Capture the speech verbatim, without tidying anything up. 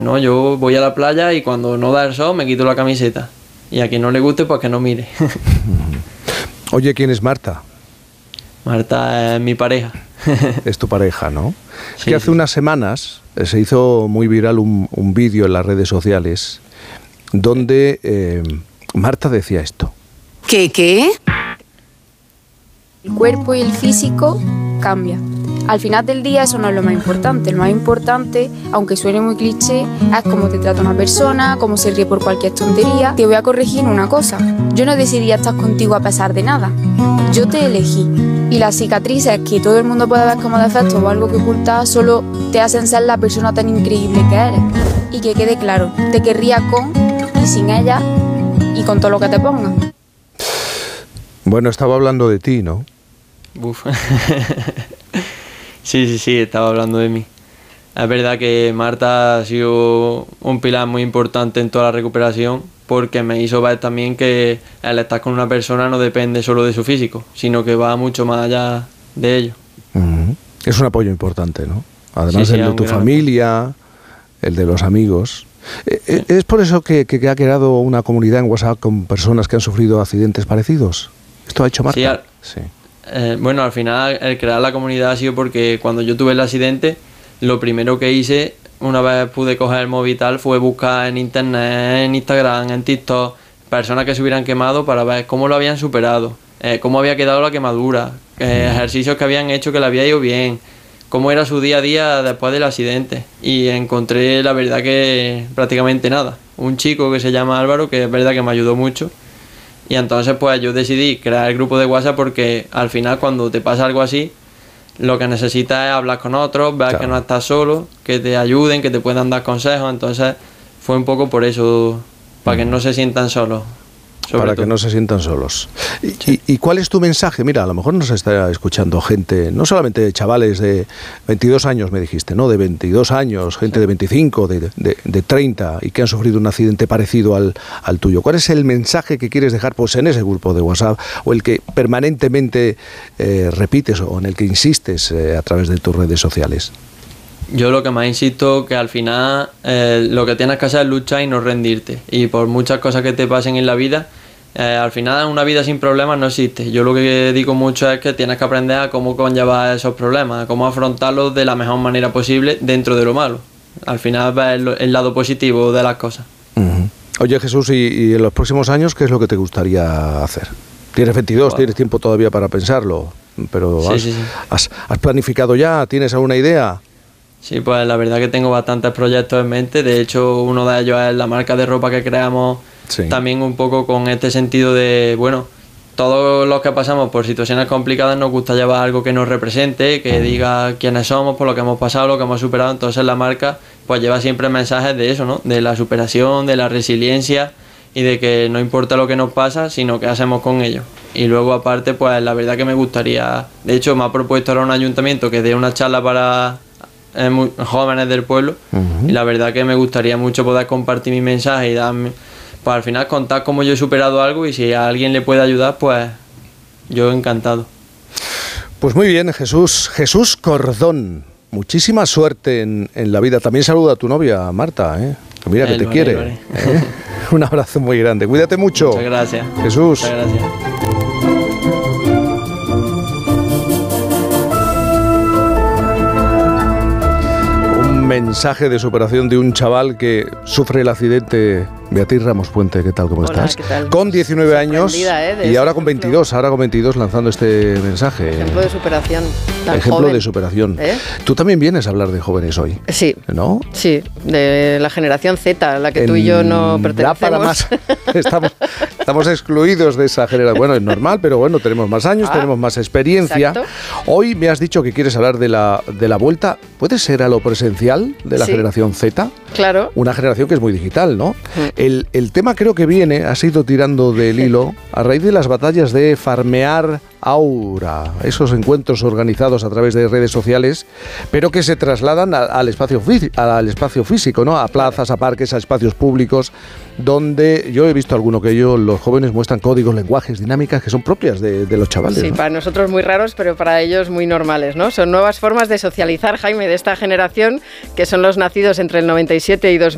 No, yo voy a la playa y cuando no da el sol me quito la camiseta. Y a quien no le guste, pues que no mire. Oye, ¿quién es Marta? Marta es mi pareja. Es tu pareja, ¿no? Sí, es que hace sí. unas semanas eh, se hizo muy viral un, un vídeo en las redes sociales donde eh, Marta decía esto. ¿Qué, qué? El cuerpo y el físico cambia. Al final del día eso no es lo más importante. Lo más importante, aunque suene muy cliché, es cómo te trata una persona, cómo se ríe por cualquier tontería. Te voy a corregir una cosa. Yo no decidí estar contigo a pesar de nada. Yo te elegí. Y las cicatrices que todo el mundo puede ver como defectos o algo que ocultar solo te hacen ser la persona tan increíble que eres. Y que quede claro, te querría con y sin ella y con todo lo que te ponga. Bueno, estaba hablando de ti, ¿no? Uf. Sí, sí, sí, estaba hablando de mí. Es verdad que Marta ha sido un pilar muy importante en toda la recuperación porque me hizo ver también que el estar con una persona no depende solo de su físico, sino que va mucho más allá de ello. Uh-huh. Es un apoyo importante, ¿no? Además Sí, sí, el de tu familia, el de los amigos. Sí. ¿Es por eso que, que ha creado una comunidad en WhatsApp con personas que han sufrido accidentes parecidos? ¿Esto ha hecho Marta? Sí, al, sí. Eh, bueno, al final el crear la comunidad ha sido porque cuando yo tuve el accidente, lo primero que hice, una vez pude coger el móvil y tal, fue buscar en internet, en Instagram, en TikTok, personas que se hubieran quemado para ver cómo lo habían superado, eh, cómo había quedado la quemadura, eh, ejercicios que habían hecho que le había ido bien, cómo era su día a día después del accidente. Y encontré la verdad que prácticamente nada. Un chico que se llama Álvaro, que es verdad que me ayudó mucho. Y entonces pues yo decidí crear el grupo de WhatsApp porque al final cuando te pasa algo así, lo que necesitas es hablar con otros, ver claro. que no estás solo, que te ayuden, que te puedan dar consejos. Entonces fue un poco por eso, para que no se sientan solos. Para todo. Que no se sientan solos. ¿Y, sí. y, ¿Y cuál es tu mensaje? Mira, a lo mejor nos está escuchando gente, no solamente chavales de veintidós años, me dijiste, ¿no? De veintidós años, gente sí. de veinticinco, de, de, de treinta, y que han sufrido un accidente parecido al, al tuyo. ¿Cuál es el mensaje que quieres dejar pues, en ese grupo de WhatsApp o el que permanentemente eh, repites o en el que insistes eh, a través de tus redes sociales? Yo lo que más insisto que al final eh, lo que tienes que hacer es luchar y no rendirte. Y por muchas cosas que te pasen en la vida, eh, al final una vida sin problemas no existe. Yo lo que digo mucho es que tienes que aprender a cómo conllevar esos problemas, a cómo afrontarlos de la mejor manera posible dentro de lo malo. Al final ves el lado positivo de las cosas. Uh-huh. Oye Jesús, ¿y, y en los próximos años qué es lo que te gustaría hacer? Tienes veintidós, wow. Tienes tiempo todavía para pensarlo, pero sí, has, sí, sí. Has, ¿has planificado ya? ¿Tienes alguna idea? Sí, pues la verdad que tengo bastantes proyectos en mente. De hecho, uno de ellos es la marca de ropa que creamos, sí. También un poco con este sentido de, bueno, todos los que pasamos por situaciones complicadas nos gusta llevar algo que nos represente, que diga quiénes somos, por lo que hemos pasado, lo que hemos superado. Entonces la marca pues lleva siempre mensajes de eso, ¿no? De la superación, de la resiliencia y de que no importa lo que nos pasa, sino qué hacemos con ello. Y luego aparte, pues la verdad que me gustaría, de hecho me ha propuesto ahora un ayuntamiento que dé una charla para jóvenes del pueblo, uh-huh. Y la verdad que me gustaría mucho poder compartir mi mensaje y darme, pues al final contar cómo yo he superado algo y si a alguien le puede ayudar, pues yo encantado. Pues muy bien, Jesús, Jesús Cordón, muchísima suerte en, en la vida. También saluda a tu novia, Marta, ¿eh? Mira que El te vale, quiere. Vale. ¿Eh? Un abrazo muy grande, cuídate mucho. Muchas gracias. Jesús. Muchas gracias. Mensaje de superación de un chaval que sufre el accidente. Beatriz Ramos Puente, ¿qué tal? ¿Cómo Hola, estás? ¿qué tal? Con diecinueve años ¿eh? y ahora con veintidós, ahora con veintidós lanzando este mensaje. Ejemplo de superación. Tan Ejemplo joven. de superación. ¿Eh? Tú también vienes a hablar de jóvenes hoy. Sí. ¿No? Sí, de la generación Z, a la que en tú y yo no pertenecemos. Para más. Estamos, estamos excluidos de esa generación. Bueno, es normal, pero bueno, tenemos más años, ah, tenemos más experiencia. Exacto. Hoy me has dicho que quieres hablar de la, de la vuelta, ¿puede ser a lo presencial de la sí. generación Z? Claro. Una generación que es muy digital, ¿no? Mm. El, el tema creo que viene, has ido tirando del hilo, a raíz de las batallas de farmear Aura, esos encuentros organizados a través de redes sociales, pero que se trasladan a, al, espacio, al espacio físico, ¿no? A plazas, a parques, a espacios públicos, donde yo he visto alguno que ellos, los jóvenes muestran códigos, lenguajes, dinámicas que son propias de, de los chavales. Sí, ¿no? Para nosotros muy raros, pero para ellos muy normales, ¿no? Son nuevas formas de socializar, Jaime, de esta generación, que son los nacidos entre el noventa y siete y dos mil.